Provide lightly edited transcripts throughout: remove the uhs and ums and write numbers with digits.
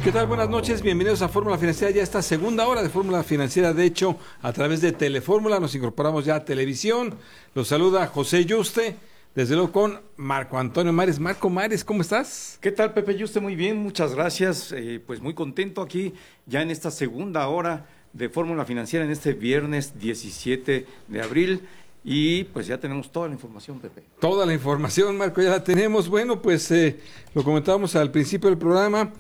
¿Qué tal? Buenas noches, bienvenidos a Fórmula Financiera, ya esta segunda hora de Fórmula Financiera, de hecho, a través de Telefórmula, nos incorporamos ya a televisión. Los saluda José Yuste, desde luego con Marco Antonio Mares. Marco Mares, ¿cómo estás? ¿Qué tal, Pepe Yuste? Muy bien, muchas gracias. Pues muy contento aquí ya en esta segunda hora de Fórmula Financiera en este viernes 17 de abril. Y pues ya tenemos toda la información, Pepe. Toda la información, Marco, ya la tenemos. Bueno, pues lo comentábamos al principio del programa,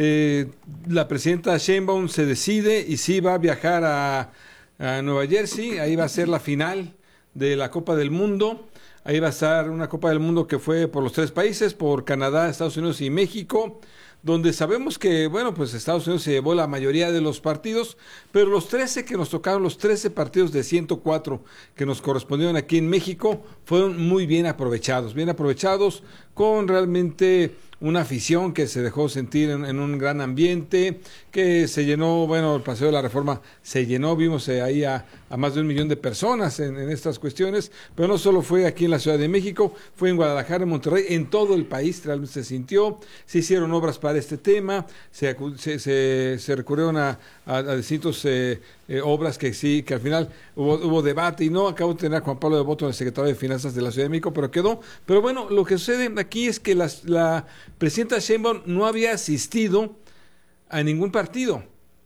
la presidenta Sheinbaum se decide y sí va a viajar a Nueva Jersey, ahí va a ser la final de la Copa del Mundo. Ahí va a estar una Copa del Mundo que fue por los 3 países, por Canadá, Estados Unidos y México, donde sabemos que, bueno, pues Estados Unidos se llevó la mayoría de los partidos, pero los 13 que nos tocaron, los 13 partidos de 104 que nos correspondieron aquí en México, fueron muy bien aprovechados con realmente una afición que se dejó sentir en un gran ambiente, que se llenó, bueno, el Paseo de la Reforma se llenó, vimos ahí a más de 1 millón de personas en estas cuestiones, pero no solo fue aquí en la Ciudad de México, fue en Guadalajara, en Monterrey, en todo el país realmente se sintió, se hicieron obras para este tema, se recurrieron a distintos obras que sí, que al final hubo debate y no, acabo de tener a Juan Pablo de Botto, el secretario de Finanzas de la Ciudad de México, pero quedó. Pero bueno, lo que sucede aquí es que la presidenta Sheinbaum no había asistido a ningún partido.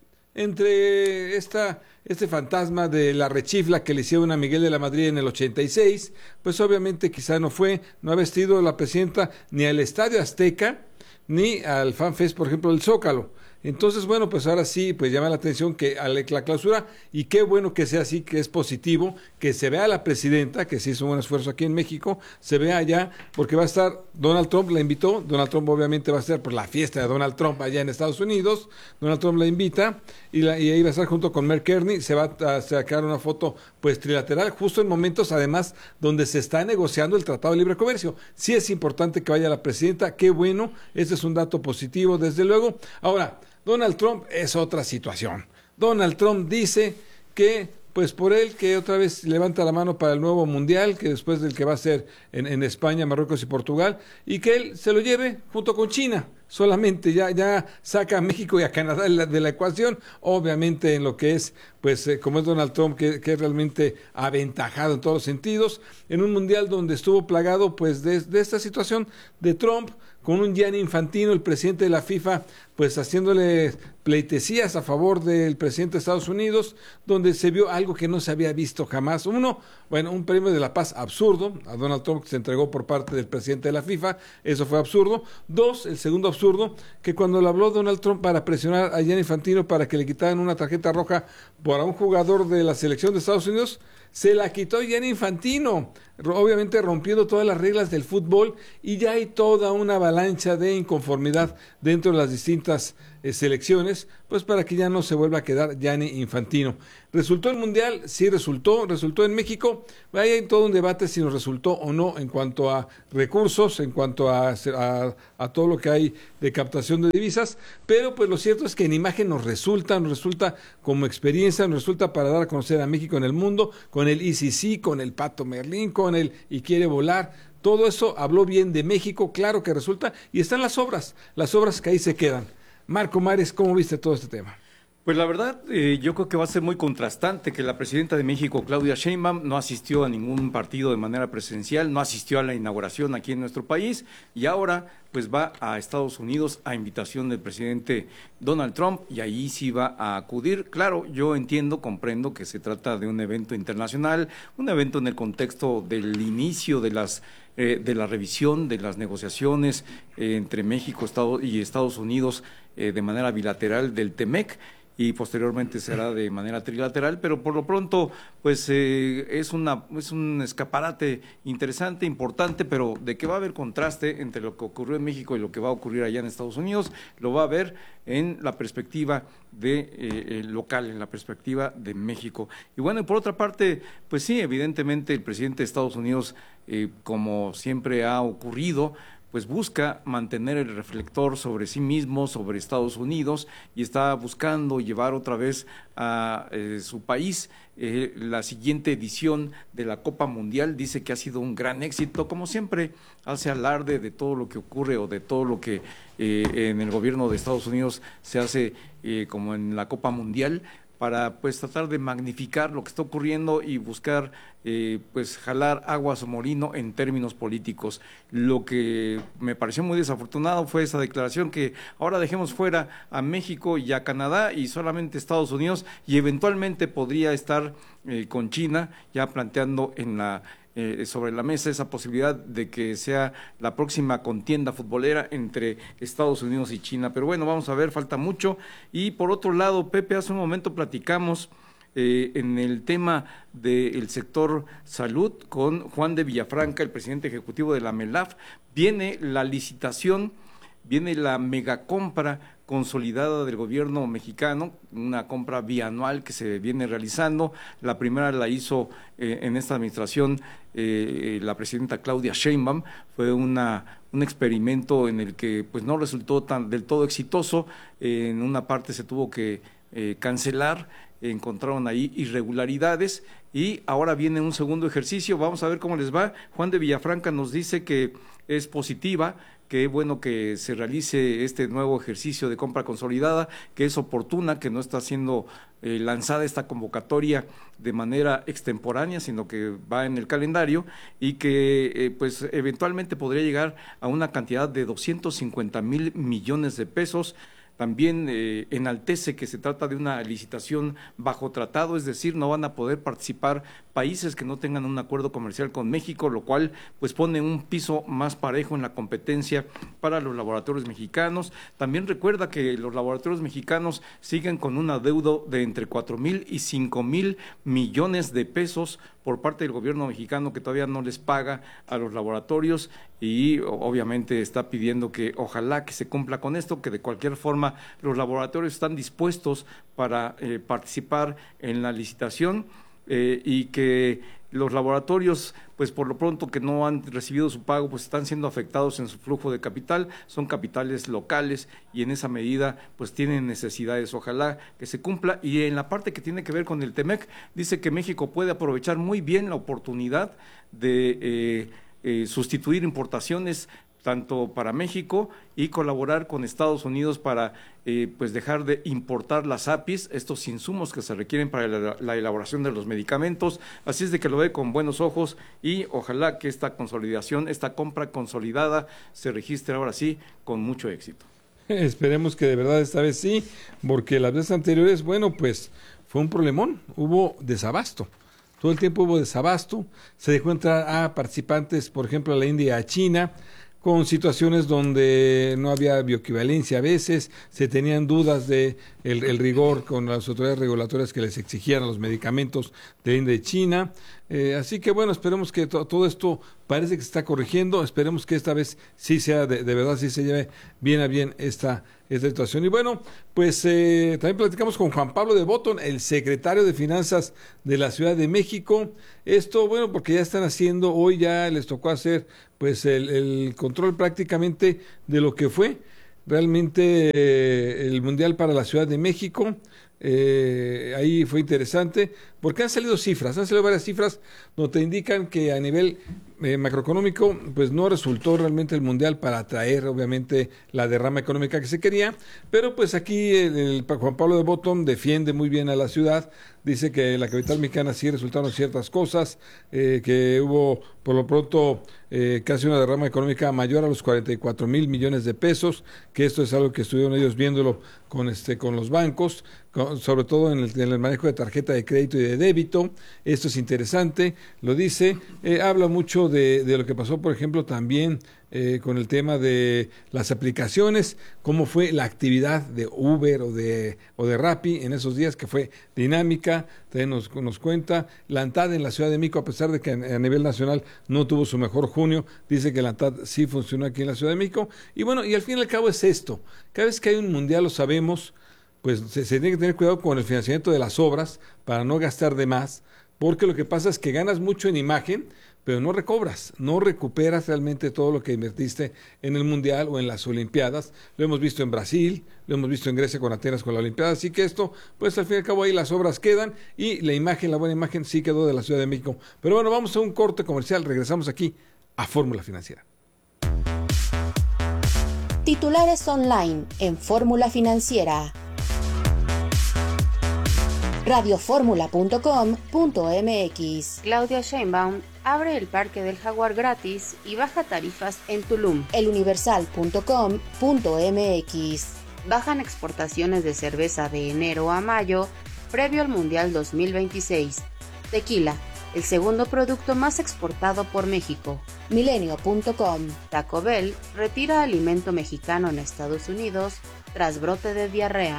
Entre este fantasma de la rechifla que le hicieron a Miguel de la Madrid en el 86, pues obviamente quizá no ha vestido la presidenta ni al Estadio Azteca, ni al FanFest, por ejemplo, del Zócalo. Entonces, bueno, pues ahora sí, pues llama la atención que la clausura, y qué bueno que sea así, que es positivo, que se vea a la presidenta, que se hizo un esfuerzo aquí en México, se vea allá, porque va a estar, Donald Trump la invitó, Donald Trump obviamente va a estar por la fiesta de Donald Trump allá en Estados Unidos, Donald Trump la invita, y ahí va a estar junto con Mark Kearney, se va a sacar una foto pues trilateral, justo en momentos además donde se está negociando el Tratado de Libre Comercio. Sí es importante que vaya la presidenta, qué bueno, ese es un dato positivo, desde luego. Ahora, Donald Trump es otra situación. Donald Trump dice que, pues por él, que otra vez levanta la mano para el nuevo mundial, que después del que va a ser en España, Marruecos y Portugal, y que él se lo lleve junto con China. Solamente ya saca a México y a Canadá de la ecuación, obviamente en lo que es, pues como es Donald Trump, que es realmente aventajado en todos los sentidos, en un mundial donde estuvo plagado pues de esta situación de Trump, con un Gianni Infantino, el presidente de la FIFA, pues haciéndole pleitesías a favor del presidente de Estados Unidos, donde se vio algo que no se había visto jamás. Uno, bueno, un premio de la paz absurdo, a Donald Trump que se entregó por parte del presidente de la FIFA, eso fue absurdo. 2, el segundo absurdo, que cuando le habló Donald Trump para presionar a Gianni Infantino para que le quitaran una tarjeta roja por un jugador de la selección de Estados Unidos, se la quitó Gianni Infantino, obviamente rompiendo todas las reglas del fútbol, y ya hay toda una avalancha de inconformidad dentro de las distintas selecciones, pues para que ya no se vuelva a quedar Gianni Infantino. ¿Resultó el Mundial? Sí, resultó en México. Hay todo un debate si nos resultó o no en cuanto a recursos, en cuanto a todo lo que hay de captación de divisas, pero pues lo cierto es que en imagen nos resulta como experiencia, nos resulta para dar a conocer a México en el mundo, con el ICC, con el Pato Merlín, con el Y Quiere Volar. Todo eso habló bien de México, claro que resulta, y están las obras que ahí se quedan. Marco Mares, ¿cómo viste todo este tema? Pues la verdad, yo creo que va a ser muy contrastante que la presidenta de México, Claudia Sheinbaum, no asistió a ningún partido de manera presencial, no asistió a la inauguración aquí en nuestro país, y ahora pues va a Estados Unidos a invitación del presidente Donald Trump, y ahí sí va a acudir. Claro, yo comprendo que se trata de un evento internacional, un evento en el contexto del inicio de la revisión de las negociaciones entre México y Estados Unidos de manera bilateral del TEMEC, y posteriormente será de manera trilateral, pero por lo pronto pues es un escaparate interesante, importante, pero de que va a haber contraste entre lo que ocurrió en México y lo que va a ocurrir allá en Estados Unidos, lo va a ver en la perspectiva local, en la perspectiva de México. Y bueno, y por otra parte, pues sí, evidentemente el presidente de Estados Unidos, como siempre ha ocurrido, pues busca mantener el reflector sobre sí mismo, sobre Estados Unidos, y está buscando llevar otra vez a su país. La siguiente edición de la Copa Mundial dice que ha sido un gran éxito, como siempre hace alarde de todo lo que ocurre o de todo lo que en el gobierno de Estados Unidos se hace como en la Copa Mundial, para pues tratar de magnificar lo que está ocurriendo y buscar pues jalar agua a su molino en términos políticos. Lo que me pareció muy desafortunado fue esa declaración que ahora dejemos fuera a México y a Canadá y solamente Estados Unidos, y eventualmente podría estar con China ya planteando en sobre la mesa esa posibilidad de que sea la próxima contienda futbolera entre Estados Unidos y China. Pero bueno, vamos a ver, falta mucho. Y por otro lado, Pepe, hace un momento platicamos en el tema del sector salud con Juan de Villafranca, el presidente ejecutivo de la MELAF. Viene la licitación, viene la megacompra consolidada del gobierno mexicano, una compra bianual que se viene realizando. La primera la hizo en esta administración la presidenta Claudia Sheinbaum. Fue un experimento en el que pues no resultó del todo exitoso. En una parte se tuvo que cancelar, encontraron ahí irregularidades y ahora viene un segundo ejercicio. Vamos a ver cómo les va. Juan de Villafranca nos dice que es positiva, que es bueno que se realice este nuevo ejercicio de compra consolidada, que es oportuna, que no está siendo lanzada esta convocatoria de manera extemporánea, sino que va en el calendario y que pues eventualmente podría llegar a una cantidad de 250,000 millones de pesos. También enaltece que se trata de una licitación bajo tratado, es decir, no van a poder participar países que no tengan un acuerdo comercial con México, lo cual pues pone un piso más parejo en la competencia para los laboratorios mexicanos. También recuerda que los laboratorios mexicanos siguen con un adeudo de entre 4,000 y 5,000 millones de pesos por parte del gobierno mexicano, que todavía no les paga a los laboratorios, y obviamente está pidiendo que ojalá que se cumpla con esto, que de cualquier forma los laboratorios están dispuestos para participar en la licitación, y que los laboratorios, pues por lo pronto que no han recibido su pago, pues están siendo afectados en su flujo de capital, son capitales locales y en esa medida pues tienen necesidades. Ojalá que se cumpla. Y en la parte que tiene que ver con el TEMEC, dice que México puede aprovechar muy bien la oportunidad de sustituir importaciones tanto para México y colaborar con Estados Unidos para pues dejar de importar las APIs, estos insumos que se requieren para la elaboración de los medicamentos. Así es de que lo ve con buenos ojos y ojalá que esta consolidación, esta compra consolidada se registre ahora sí con mucho éxito. Esperemos que de verdad esta vez sí, porque las veces anteriores, bueno, pues fue un problemón, hubo desabasto. Todo el tiempo hubo desabasto, se dejó entrar a participantes, por ejemplo, a la India y a China, con situaciones donde no había bioequivalencia a veces, se tenían dudas de el rigor con las autoridades regulatorias que les exigían los medicamentos de India y China. Así que bueno, esperemos que todo esto parece que se está corrigiendo, esperemos que esta vez sí sea de verdad, sí se lleve bien a bien esta situación. Y bueno, pues también platicamos con Juan Pablo de Botton, el secretario de Finanzas de la Ciudad de México. Esto, bueno, porque ya están haciendo, hoy ya les tocó hacer pues el control prácticamente de lo que fue realmente el Mundial para la Ciudad de México. Ahí fue interesante porque han salido varias cifras donde te indican que a nivel macroeconómico pues no resultó realmente el Mundial para atraer obviamente la derrama económica que se quería, pero pues aquí el Juan Pablo de Botton defiende muy bien a la ciudad, dice que la capital mexicana sí resultaron ciertas cosas, que hubo por lo pronto casi una derrama económica mayor a los 44,000 millones de pesos, que esto es algo que estuvieron ellos viéndolo con los bancos, sobre todo en el manejo de tarjeta de crédito y de débito. Esto es interesante, lo dice, habla mucho de lo que pasó, por ejemplo, también con el tema de las aplicaciones, cómo fue la actividad de Uber o de Rappi en esos días, que fue dinámica. También nos cuenta la ANTAD en la Ciudad de México, a pesar de que a nivel nacional no tuvo su mejor junio, dice que la ANTAD sí funcionó aquí en la Ciudad de México. Y bueno, y al fin y al cabo es esto, cada vez que hay un mundial, lo sabemos, pues se tiene que tener cuidado con el financiamiento de las obras para no gastar de más, porque lo que pasa es que ganas mucho en imagen, pero no recobras, no recuperas realmente todo lo que invertiste en el Mundial o en las Olimpiadas. Lo hemos visto en Brasil, lo hemos visto en Grecia con Atenas con la Olimpiada, así que esto, pues al fin y al cabo ahí las obras quedan y la imagen, la buena imagen sí quedó de la Ciudad de México. Pero bueno, vamos a un corte comercial, regresamos aquí a Fórmula Financiera. Titulares online en Fórmula Financiera. radioformula.com.mx. Claudia Sheinbaum abre el Parque del Jaguar gratis y baja tarifas en Tulum. eluniversal.com.mx. Bajan exportaciones de cerveza de enero a mayo, previo al Mundial 2026. Tequila, el segundo producto más exportado por México. Milenio.com. Taco Bell retira alimento mexicano en Estados Unidos tras brote de diarrea.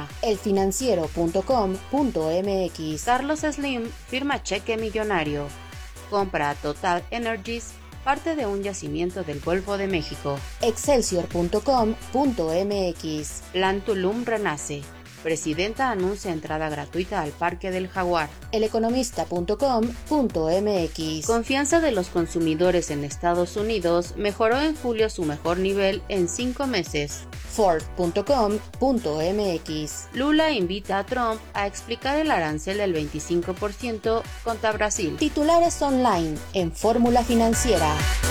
elfinanciero.com.mx. Carlos Slim firma cheque millonario. Compra a Total Energies parte de un yacimiento del Golfo de México. excelsior.com.mx. Plan Tulum renace. Presidenta anuncia entrada gratuita al Parque del Jaguar. eleconomista.com.mx. Confianza de los consumidores en Estados Unidos mejoró en julio su mejor nivel en 5 meses. Ford.com.mx. Lula invita a Trump a explicar el arancel del 25% contra Brasil. Titulares online en Fórmula Financiera.